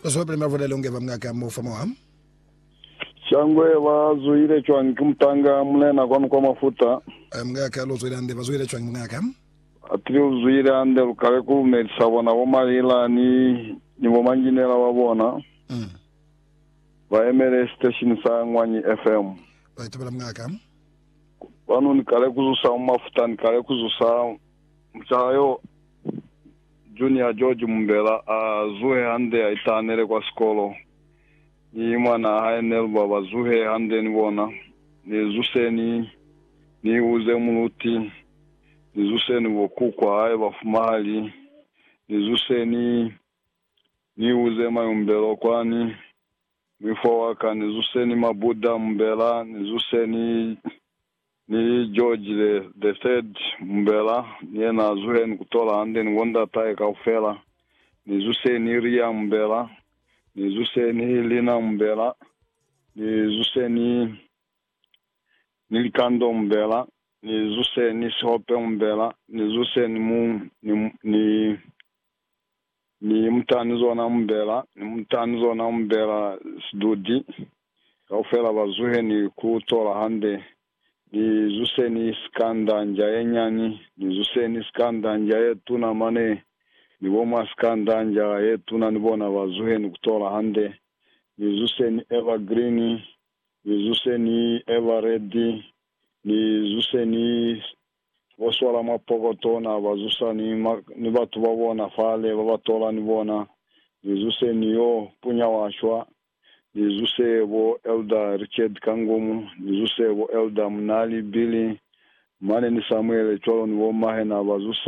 So prima vodele ungeva mngaka mufama wam. Shangwe wazuire chwa nkimtanga mlena kwanu kwa mafuta. Mngaka lozuire ande wazuire chwa mngaka. Atri uzuire ande ukale kume sabona womalila ni womanjinela wabona. Wa emere station sa ngwanyi FM. Ba tubala mngaka. Wanu nikale kuzusa mafuta nikale kuzusa mchayo Junior George Mbela zuhe hande aitanere kwa skolo. Ni mwana haenel baba zuhe hande ni bona. Ni zuseni ni uze muluti. Ni zuseni wokukwa hae wafumahali. Ni zuseni ni uze mayumbelo kwani. Mifowaka ni zuseni mabuda Mbela. Ni zuseni ni George the third Mbela. Niena zuhe ni kutola hande ni wanda tae kaufela. Ni zuseni Ria Mbela. Ni zuseni Lina Mbela. Ni zuseni Nilikando Mbela. Ni zuseni Sihope Mbela. Ni zuseni ni mtanizo na Mbela. Ni mtanizo na Mbela Sdudi. Kaufela bazuhe ni kutola hande. Ni zuseni Skanda Njaye nyani. Ni zuseni Skanda Njaye tuna mane. Ni woma Skanda Njaye tuna nibona bazuhe ni kutola hande. Ni zuseni Evergreen. Ni zuseni Everready. Ni zuseni waswala mapogoto na bazusa ni batu babona fale babatola nibona. Ni zuseni yo punya washwa. Ni zusebo Elda Richard Kangumu. Ni zusebo Elda Munali Billy. Mane ni Samuel Cholo ni woma hena bazusa.